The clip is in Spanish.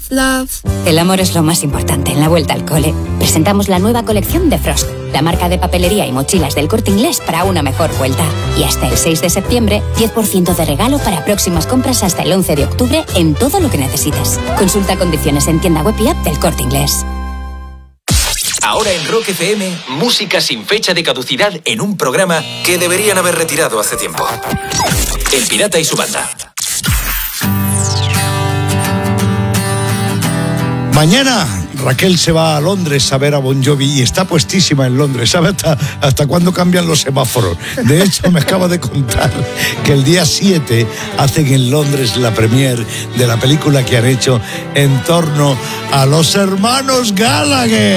love. El amor es lo más importante en la vuelta al cole. Presentamos la nueva colección de Frost, la marca de papelería y mochilas del Corte Inglés para una mejor vuelta. Y hasta el 6 de septiembre, 10% de regalo para próximas compras hasta el 11 de octubre en todo lo que necesites. Consulta condiciones en tienda web y app del Corte Inglés. Ahora en Rock FM, música sin fecha de caducidad en un programa que deberían haber retirado hace tiempo. El Pirata y su banda. Mañana Raquel se va a Londres a ver a Bon Jovi y está puestísima en Londres. ¿Sabe hasta cuándo cambian los semáforos? De hecho, me acaba de contar que el día 7 hacen en Londres la premier de la película que han hecho en torno a los hermanos Gallagher.